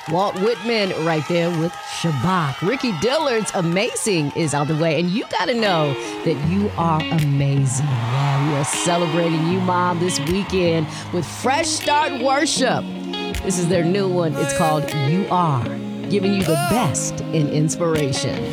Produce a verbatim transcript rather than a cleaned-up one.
Walt Whitman right there with Shabbat. Ricky Dillard's Amazing is on the way. And you got to know that you are amazing. Yeah, we are celebrating you, Mom, this weekend with Fresh Start Worship. This is their new one. It's called You Are, giving you the best in inspiration.